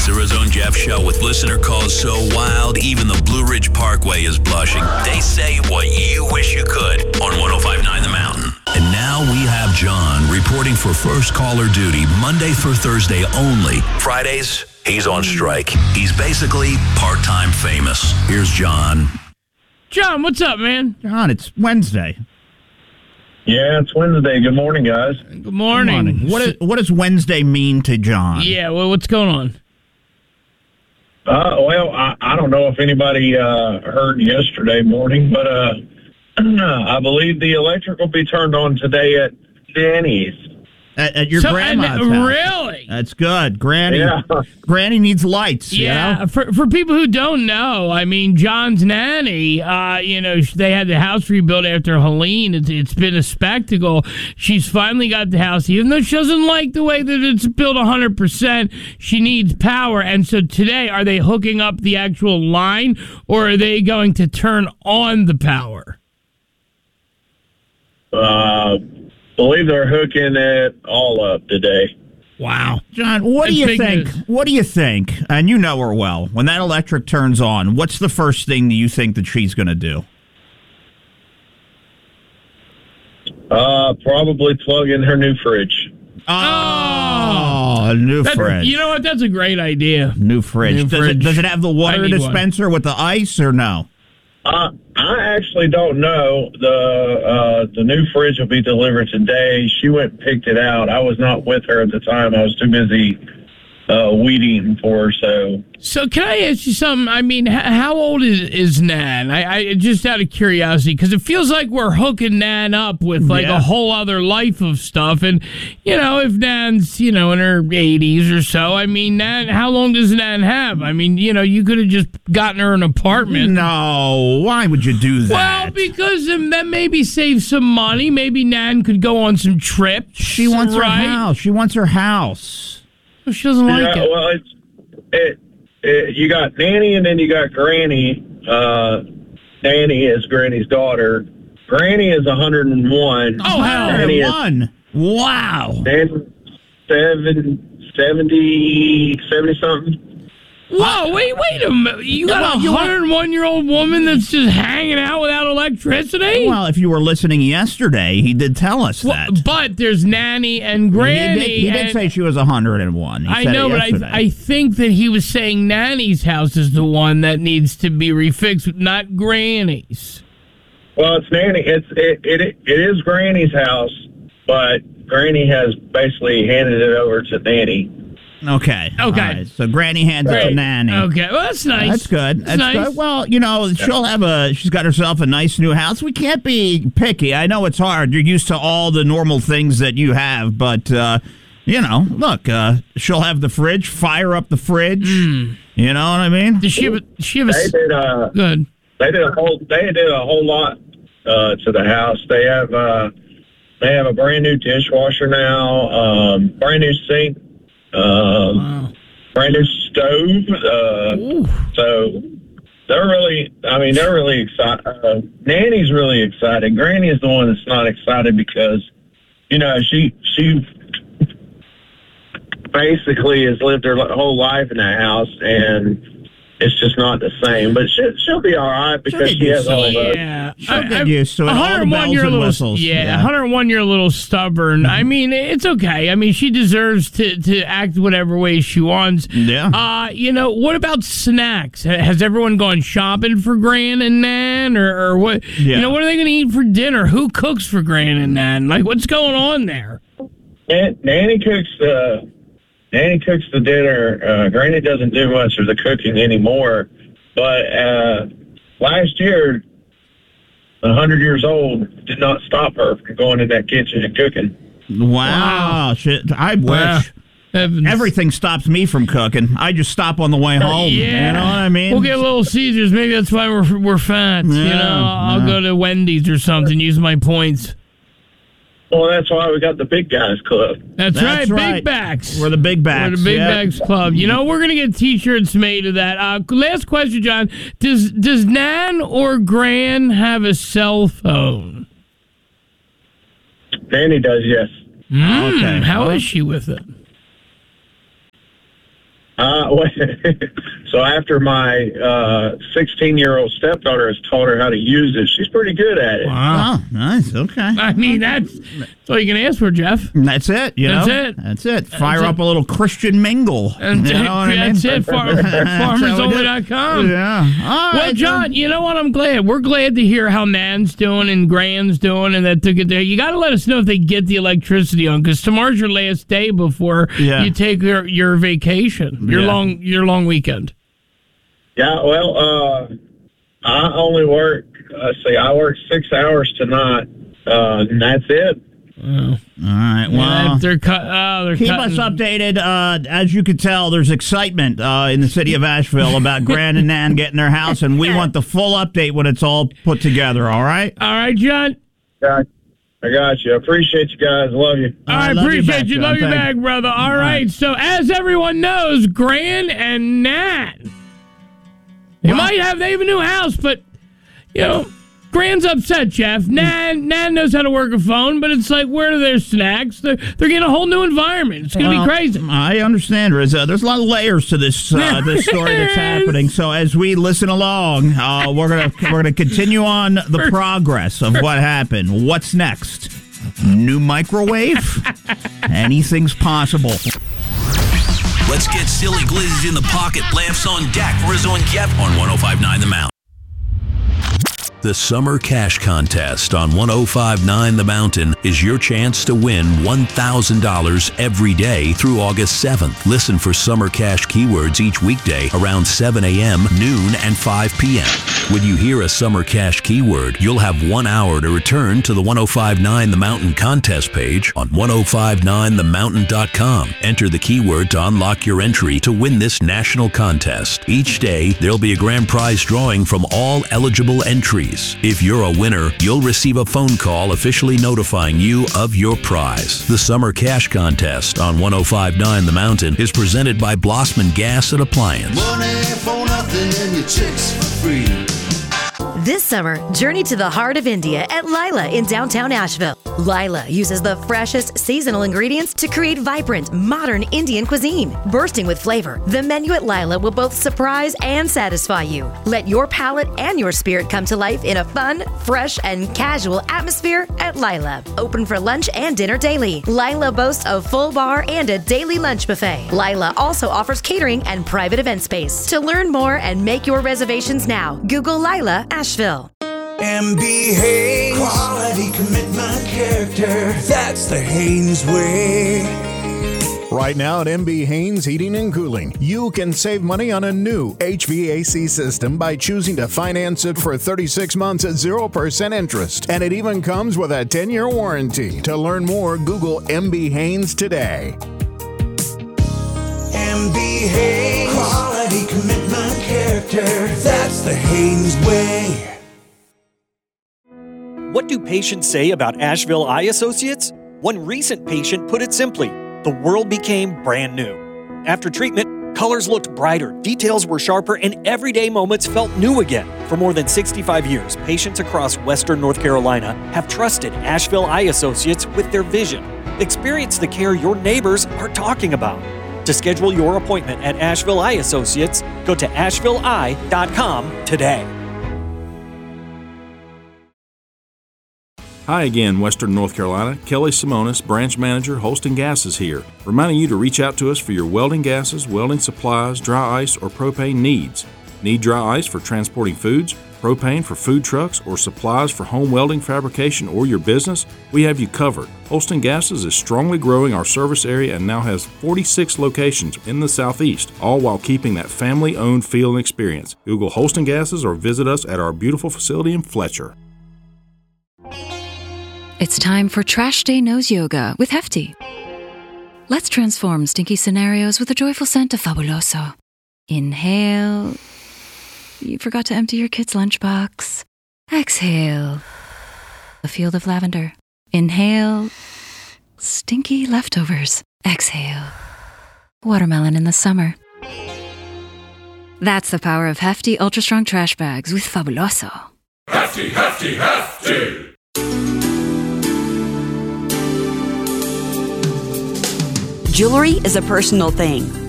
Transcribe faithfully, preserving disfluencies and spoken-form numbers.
It's the Arizona Jeff Show with listener calls so wild, even the Blue Ridge Parkway is blushing. They say what you wish you could on one oh five point nine The Mountain. And now we have John reporting for first caller duty Monday through Thursday only. Fridays, he's on strike. He's basically part-time famous. Here's John. John, what's up, man? John, it's Wednesday. Yeah, it's Wednesday. Good morning, guys. Good morning. Good morning. What, is, what does Wednesday mean to John? Yeah, well, what's going on? Uh, well, I, I don't know if anybody uh, heard yesterday morning, but uh, I believe the electric will be turned on today at Danny's. At, at your So, grandma's and, house. Really? That's good. Granny Yeah. Granny needs lights. Yeah, You know? for for people who don't know, I mean, John's nanny, uh, you know, they had the house rebuilt after Helene. It's, it's been a spectacle. She's finally got the house, even though she doesn't like the way that it's built one hundred percent. She needs power. And so today, are they hooking up the actual line, or are they going to turn on the power? Uh, believe they're hooking it all up today. Wow. John, what That's do you big think? news. What do you think? And you know her well. When that electric turns on, what's the first thing that you think that she's going to do? Uh, probably plug in her new fridge. Oh, a new That- fridge. You know what? That's a great idea. New fridge. New does, fridge. It, does it have the I water need one. dispenser with the ice or no? Uh, I actually don't know. The uh, the new fridge will be delivered today. She went and picked it out. I was not with her at the time. I was too busy uh, weeding for her. So So can I ask you something? I mean, h- how old is, is Nan? I, I just out of curiosity, because it feels like we're hooking Nan up with like Yeah. a whole other life of stuff. And, you know, if Nan's, you know, in her eighties or so, I mean, Nan, how long does Nan have? I mean, you know, you could have just gotten her an apartment. No. Why would you do that? Well, because um, that maybe save some money. Maybe Nan could go on some trips. she wants right? her house. She wants her house. Well, she doesn't like yeah, it. well, it's it, it. You got Nanny, and then you got Granny. Uh, Nanny is Granny's daughter. Granny is one hundred one. Oh, hell. Nanny is One. Wow. Nan- seven, seventy, seventy something. Whoa, wait, wait a minute. You got Well, a you one hundred one year old woman that's just hanging out without electricity? Well, if you were listening yesterday, he did tell us Well, that. but there's Nanny and Granny. He did, he did and- say she was one hundred one. He I said know, it but I, yesterday. I think that he was saying Nanny's house is the one that needs to be refixed, not Granny's. Well, it's Nanny. It's it, it it is Granny's house, but Granny has basically handed it over to Nanny. Okay. Okay. All right. So Granny hands it to Great. Nanny. Okay, well, that's nice. That's good. That's That's nice. good. Well, you know, she'll have a. She's got herself a nice new house. We can't be picky. I know it's hard. You're used to all the normal things that you have, but uh, you know, look, uh, she'll have the fridge. Fire up the fridge. Hmm. You know what I mean? Does she have a, does she have a They s- did uh good? they did a whole they did a whole lot uh, to the house. They have uh they have a brand new dishwasher now, um, brand new sink, um, Wow. brand new stove. Uh, Ooh. so they're really, I mean, they're really excited. Uh, Nanny's really excited. Granny is the one that's not excited because, you know, she she basically has lived her whole life in that house, and it's just not the same. But she, she'll be all right because get she has used to all it. the. Yeah, She'll get used to it. All the one hundred one, bells you're a and little, whistles. yeah, Yeah. one hundred one, you're a little stubborn. I mean, it's okay. I mean, she deserves to, to act whatever way she wants. Yeah. Uh, you know, what about snacks? Ha- Has everyone gone shopping for Gran and Nan, or, or what? Yeah. You know, what are they going to eat for dinner? Who cooks for Gran and Nan? Like, what's going on there? Nan- Nanny cooks the Nanny cooks the dinner. Uh, Granny doesn't do much of the cooking anymore. But uh, last year, a hundred years old did not stop her from going in that kitchen and cooking. Wow. Shit. I Wow. wish. Heavens. Everything stops me from cooking. I just stop on the way home. Yeah. You know what I mean? We'll get Little Caesars. Maybe that's why we're we're fat. you Yeah, know, I'll yeah. go to Wendy's or something. Use my points. Well, that's why we got the Big Guys Club. That's, That's right, right. Big Backs. We're the big backs. We're the Big yeah. Bags Club. You know, we're gonna get T-shirts made of that. Uh, last question, John. Does does Nan or Gran have a cell phone? Nanny does, yes. Mm, Okay. How is she with it? Uh, so after my uh, sixteen-year-old stepdaughter has taught her how to use it, she's pretty good at it. Wow, oh, nice. Okay. I mean, that's, that's all you can ask for, Jeff. That's it. You That's know? it. That's it. Fire That's up it. a little Christian mingle. And you know what I mean? that's it. Far, farmers only dot com. Yeah. All Well, right, John, then. you know what? I'm glad. We're glad to hear how Nan's doing and Gran's doing and that took it there. You got to let us know if they get the electricity on because tomorrow's your last day before Yeah. you take your, your vacation, your Yeah. long your long weekend. Yeah, well, uh, I only work, let's see, I work six hours tonight, uh, and that's it. Oh. All right. Well, Yeah, they're cut. Oh, they're keep cutting. us updated. Uh, as you can tell, there's excitement uh, in the city of Asheville about Gran and Nan getting their house, and we want the full update when it's all put together. All right. All right, John. Yeah, I got you. I appreciate you guys. Love you. I love you appreciate back, you. John. Love you Thank back, you. brother. All right. So, as everyone knows, Gran and Nan, they Well- might have they have a new house, but you know, Gran's upset. Jeff. Nan Nan knows how to work a phone, but it's like, where are their snacks? They're they're getting a whole new environment. It's gonna Well, be crazy. I understand, Rizzo. There's a lot of layers to this uh, this story that's happening. So as we listen along, uh, we're gonna we're gonna continue on the progress of what happened. What's next? New microwave? Anything's possible. Let's get silly glizzies in the pocket, laughs on deck. Rizzo and Jeff on one oh five point nine The Mountain. The Summer Cash Contest on one oh five point nine The Mountain is your chance to win one thousand dollars every day through August seventh. Listen for Summer Cash keywords each weekday around seven a.m., noon, and five p.m. When you hear a Summer Cash keyword, you'll have one hour to return to the one oh five point nine The Mountain contest page on ten fifty-nine the mountain dot com. Enter the keyword to unlock your entry to win this national contest. Each day, there'll be a grand prize drawing from all eligible entries. If you're a winner, you'll receive a phone call officially notifying you of your prize. The Summer Cash Contest on ten fifty-nine The Mountain is presented by Blossman Gas and Appliance. Money for nothing and your chicks for free. This summer, journey to the heart of India at Lila in downtown Asheville. Lila uses the freshest seasonal ingredients to create vibrant, modern Indian cuisine. Bursting with flavor, the menu at Lila will both surprise and satisfy you. Let your palate and your spirit come to life in a fun, fresh, and casual atmosphere at Lila. Open for lunch and dinner daily. Lila boasts a full bar and a daily lunch buffet. Lila also offers catering and private event space. To learn more and make your reservations now, Google Lila Asheville. M B Haynes. Quality, commitment, character. That's the Haynes way. Right now at M B Haynes Heating and Cooling, you can save money on a new H V A C system by choosing to finance it for thirty-six months at zero percent interest. And it even comes with a ten-year warranty. To learn more, Google M B Haynes today. M B Haynes. Quality, commitment, character. That's the Haynes way. What do patients say about Asheville Eye Associates? One recent patient put it simply, the world became brand new. After treatment, colors looked brighter, details were sharper, and everyday moments felt new again. For more than sixty-five years, patients across Western North Carolina have trusted Asheville Eye Associates with their vision. Experience the care your neighbors are talking about. To schedule your appointment at Asheville Eye Associates, go to asheville eye dot com today. Hi again, Western North Carolina. Kelly Simonis, Branch Manager, Holston Gases here, reminding you to reach out to us for your welding gases, welding supplies, dry ice, or propane needs. Need dry ice for transporting foods, propane for food trucks, or supplies for home welding fabrication or your business? We have you covered. Holston Gases is strongly growing our service area and now has forty-six locations in the Southeast, all while keeping that family-owned feel and experience. Google Holston Gases or visit us at our beautiful facility in Fletcher. It's time for Trash Day Nose Yoga with Hefty. Let's transform stinky scenarios with the joyful scent of Fabuloso. Inhale. You forgot to empty your kid's lunchbox. Exhale. A field of lavender. Inhale. Stinky leftovers. Exhale. Watermelon in the summer. That's the power of Hefty Ultra Strong Trash Bags with Fabuloso. Hefty, Hefty, Hefty! Jewelry is a personal thing.